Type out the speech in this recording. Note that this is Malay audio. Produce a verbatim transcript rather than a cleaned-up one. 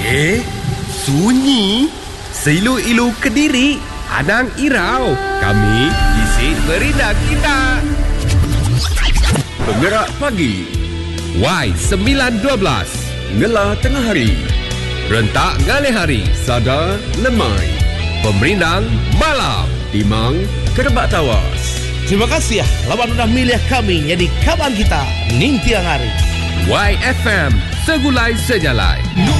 Eh, sunyi. Seilu-ilu Kediri, Anang Irau. Kami isi berita kita. Penggerak pagi. Y sembilan dua belas. Ngelah tengah hari. Rentak ngalih hari. Sada lemai. Pemerindang malam. Timang kerebak tawas. Terima kasih ya, lawan udah milih kami jadi kawan kita Ning Tiang Hari. Y F M, segulai sejalai.